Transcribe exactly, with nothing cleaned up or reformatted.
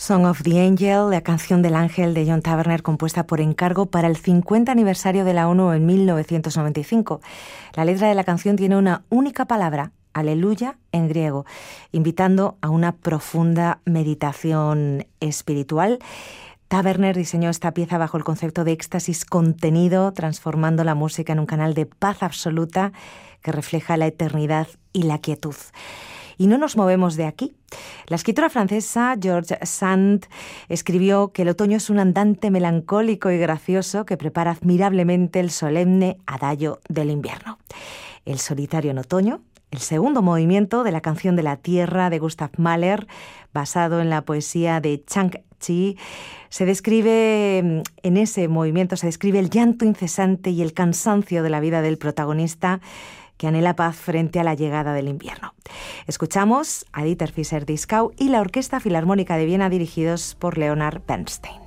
Song of the Angel, la canción del ángel de John Taverner, compuesta por encargo para el cincuenta aniversario de la ONU en mil novecientos noventa y cinco. La letra de la canción tiene una única palabra, aleluya, en griego, invitando a una profunda meditación espiritual. Taverner diseñó esta pieza bajo el concepto de éxtasis contenido, transformando la música en un canal de paz absoluta que refleja la eternidad y la quietud. Y no nos movemos de aquí. La escritora francesa George Sand escribió que el otoño es un andante melancólico y gracioso que prepara admirablemente el solemne adagio del invierno. El solitario en otoño, el segundo movimiento de la canción de la tierra de Gustav Mahler, basado en la poesía de Chang-chi, se describe, en ese movimiento se describe el llanto incesante y el cansancio de la vida del protagonista, que anhela paz frente a la llegada del invierno. Escuchamos a Dieter Fischer-Dieskau y la Orquesta Filarmónica de Viena, dirigidos por Leonard Bernstein.